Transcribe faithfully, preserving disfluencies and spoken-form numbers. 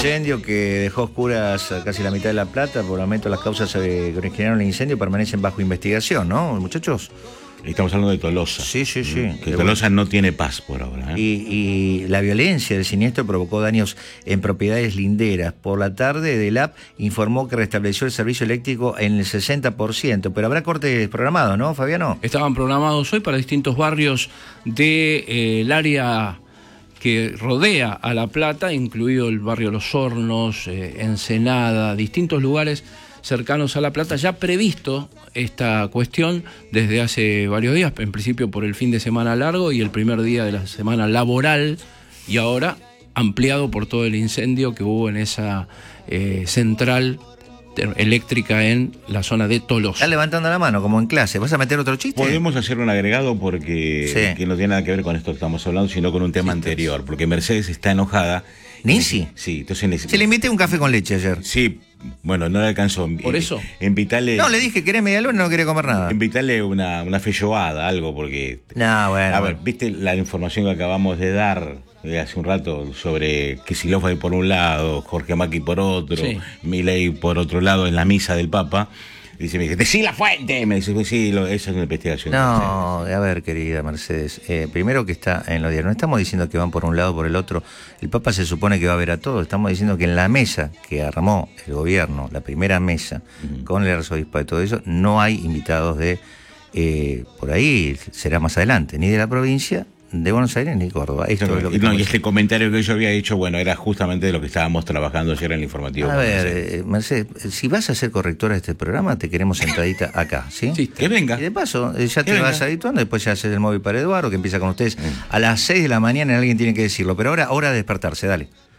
incendio que dejó oscuras casi la mitad de La Plata. Por el momento las causas que originaron el incendio permanecen bajo investigación, ¿no, muchachos? Estamos hablando de Tolosa. Sí, sí, sí. Que Tolosa no tiene paz por ahora. ¿eh? Y, y la violencia del siniestro provocó daños en propiedades linderas. Por la tarde, DELAP informó que restableció el servicio eléctrico en el sesenta por ciento, pero habrá cortes programados, ¿no, Fabiano? Estaban programados hoy para distintos barrios del de, eh, área que rodea a La Plata, incluido el barrio Los Hornos, eh, Ensenada, distintos lugares cercanos a La Plata, ya previsto esta cuestión desde hace varios días, en principio por el fin de semana largo y el primer día de la semana laboral, y ahora ampliado por todo el incendio que hubo en esa eh, central eléctrica en la zona de Tolosa. Está levantando la mano, como en clase. ¿Vas a meter otro chiste? Podemos hacer un agregado porque sí. que no tiene nada que ver con esto que estamos hablando, sino con un tema sí, anterior, porque Mercedes está enojada. ¿Nancy? Sí, entonces... Se le invité un café con leche ayer. Sí, bueno, no le alcanzó. ¿Por eso? Invitale... No, le dije, ¿querés media luna? No quería comer nada. Invitale una, una feijoada, algo, porque... No, bueno. A bueno. ver, ¿viste la información que acabamos de dar eh, hace un rato sobre Kicillof por un lado, Jorge Macri por otro, sí. Milei por otro lado en la misa del Papa? Y dice, me dice, decí la fuente. Me dice, pues sí, lo, esa es una investigación. No, a ver, querida Mercedes. Eh, primero que está en los diarios. No estamos diciendo que van por un lado o por el otro. El Papa se supone que va a ver a todos. Estamos diciendo que en la mesa que armó el gobierno, la primera mesa, uh-huh. con el arzobispo y todo eso, no hay invitados de, eh, por ahí será más adelante, ni de la provincia de Buenos Aires ni Córdoba. Esto no, es lo que no, y este comentario que yo había hecho, bueno, era justamente de lo que estábamos trabajando ayer en el informativo. A ver, eh, Mercedes, si vas a ser correctora de este programa, te queremos sentadita acá, ¿sí? Sí, que venga. Y de paso, eh, ya que te venga. vas habituando, después ya haces el móvil para Eduardo, que empieza con ustedes. Mm. A las seis de la mañana alguien tiene que decirlo, pero ahora hora de despertarse, dale.